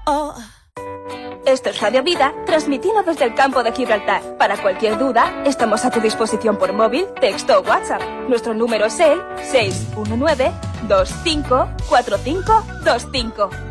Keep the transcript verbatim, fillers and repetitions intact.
Oh. Esto es Radio Vida, transmitiendo desde el campo de Gibraltar. Para cualquier duda, estamos a tu disposición por móvil, texto o WhatsApp. Nuestro número es el seis uno nueve, dos cinco cuatro cinco dos cinco.